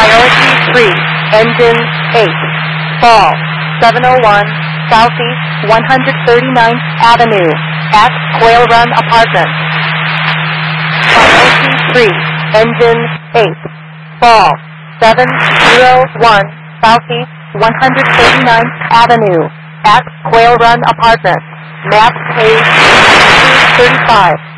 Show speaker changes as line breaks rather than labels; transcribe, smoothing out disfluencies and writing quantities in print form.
Priority 3, engine 8, fall 701 Southeast 139th Avenue at Quail Run Apartments. Priority 3, engine 8, fall 701 Southeast 139th Avenue at Quail Run Apartments. Map page 235.